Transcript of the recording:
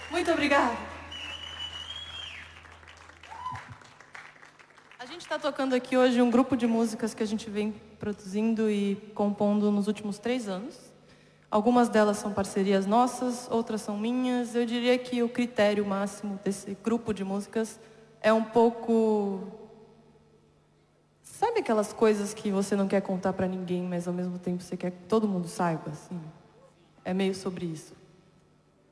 Muito obrigada. A gente está tocando aqui hoje um grupo de músicas que a gente vem produzindo e compondo nos últimos 3 anos. Algumas delas são parcerias nossas, outras são minhas. Eu diria que o critério máximo desse grupo de músicas é um pouco... Sabe aquelas coisas que você não quer contar pra ninguém, mas ao mesmo tempo você quer que todo mundo saiba, assim? É meio sobre isso.